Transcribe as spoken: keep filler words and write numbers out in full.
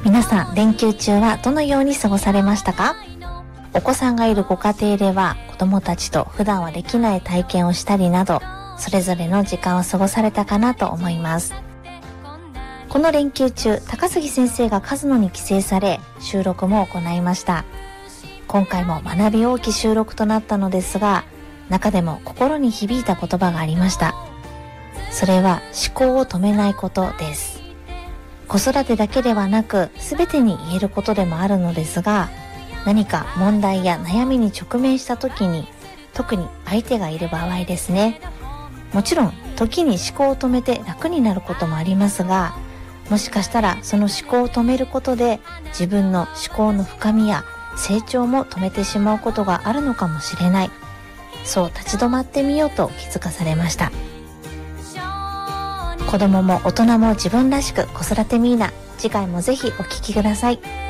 皆さん連休中はどのように過ごされましたか？お子さんがいるご家庭では子供たちと普段はできない体験をしたりなど、それぞれの時間を過ごされたかなと思います。この連休中、高杉先生が鹿角に帰省され、収録も行いました。今回も学び多き収録となったのですが、中でも心に響いた言葉がありました。それは思考を止めないことです。子育てだけではなく、全てに言えることでもあるのですが、何か問題や悩みに直面した時に、特に相手がいる場合ですね。もちろん時に思考を止めて楽になることもありますが、もしかしたらその思考を止めることで自分の思考の深みや成長も止めてしまうことがあるのかもしれない。そう立ち止まってみようと気づかされました。子供も大人も自分らしく子育てミーナ、次回もぜひお聞きください。